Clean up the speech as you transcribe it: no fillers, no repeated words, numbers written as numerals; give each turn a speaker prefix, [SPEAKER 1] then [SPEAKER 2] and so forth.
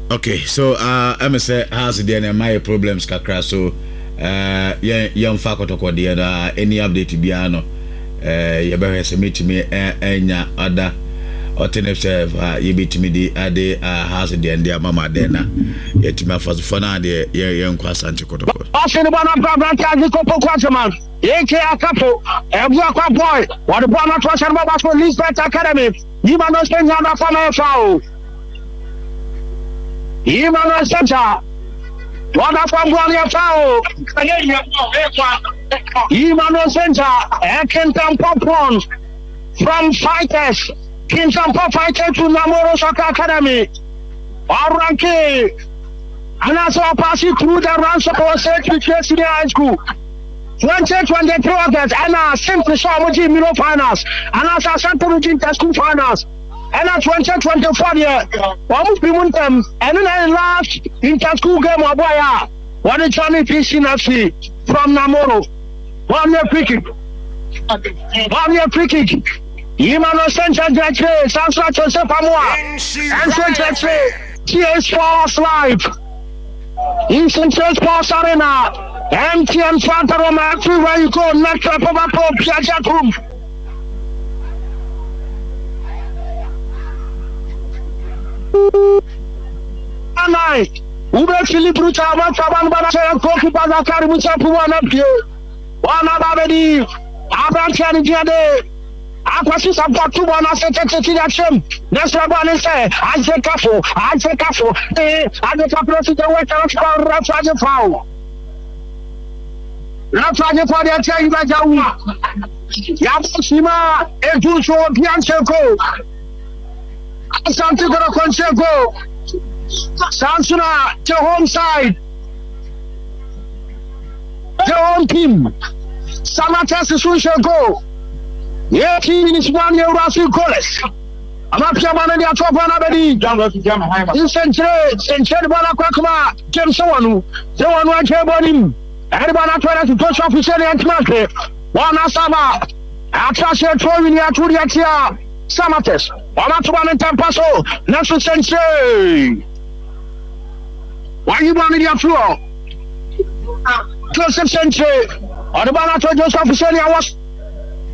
[SPEAKER 1] Okay, so I'm say how's the my problems kakra so young fakotoko the any update biano you better say meet me enya other alternative you beat me the ade how's the and their mama dena yet me for now the young kwasante kotoko
[SPEAKER 2] Ashini bana program charge ko kwatman yeke akapo ebu akwa boy what the boy not was about for Lisbeth Academy you man no spend na for foul Imano Center. What a from Guania Fowl. Imano Center. Kenton Popcorn from Fighters. Kenton Pop Fighters to Namoro Soccer Academy. Oranke. And also passing through the rounds of our Senior High School. 2023 August. And simply Samuji Milo Finals. And also Santa Lucia School Finals. And at 2024 year, almost be one time, and then I last inter-school game of Boya. What a Johnny Fishing FC from Namoro. 1 year free kick. 1 year free kick. Imano Central Jacke, Sansa Joseph Amua, and Central Jacke, TS Sports Live. In Central Sports Arena, MTN Santa Roma, everywhere you go, next up of a pop, Piaget Room. Night. Ube Philip Rucha Taban Bana Koki Bazakari Musa Puana Pio. Wana Babedi. Abrantian Jade. Aquasis have got 2 1 secretary action. That's what I say. I say careful. I say careful. I get a president wait on Rafael Foul. Rafael for the change by Jawa. Yabashima, Ejuso Piancheko. Asante Goro Concheko. Sansuna, the home side. The home team. Samatas is go. Yeah, team is 1 year Rasi Coles. I'm not sure man at top one abedi. In Century Bana Kwakma, James Sawanu, the one who came on him. Everybody trying to touch officially and market. One Asama. Atrasha Troy in Yaturia Samates. One at 1 and 10 paso. National Century. Why you running your floor? Close century. Or the Bana Joseph officially I was